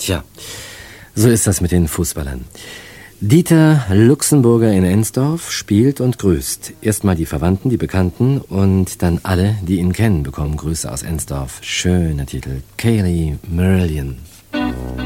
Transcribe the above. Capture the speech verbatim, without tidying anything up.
Tja, so ist das mit den Fußballern. Dieter Luxemburger in Ensdorf spielt und grüßt. Erstmal die Verwandten, die Bekannten und dann alle, die ihn kennen, bekommen Grüße aus Ensdorf. Schöner Titel. Kaylee Marillion.